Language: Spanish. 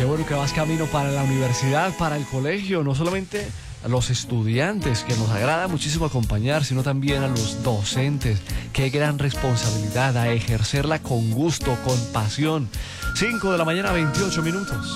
Qué bueno que vas camino para la universidad, para el colegio, no solamente a los estudiantes, que nos agrada muchísimo acompañar, sino también a los docentes. Qué gran responsabilidad, a ejercerla con gusto, con pasión. 5 de la mañana, 28 minutos.